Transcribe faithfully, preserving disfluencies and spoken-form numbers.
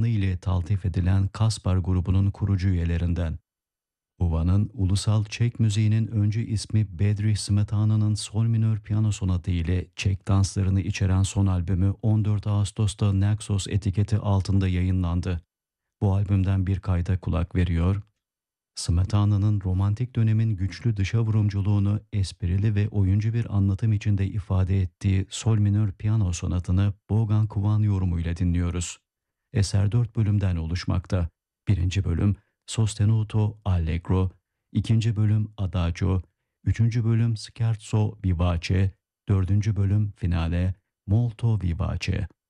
planı ile taltif edilen Kaspar grubunun kurucu üyelerinden. Huva'nın ulusal Çek müziğinin öncü ismi Bedřich Smetana'nın sol minör piyano sonatı ile Çek danslarını içeren son albümü on dört Ağustos'ta Naxos etiketi altında yayınlandı. Bu albümden bir kayda kulak veriyor. Smetana'nın romantik dönemin güçlü dışavurumculuğunu esprili ve oyuncu bir anlatım içinde ifade ettiği sol minör piyano sonatını Bogan Kuvan yorumuyla dinliyoruz. Eser dört bölümden oluşmakta. Birinci bölüm Sostenuto Allegro, ikinci bölüm Adagio, üçüncü bölüm Scherzo Vivace, dördüncü bölüm Finale Molto Vivace.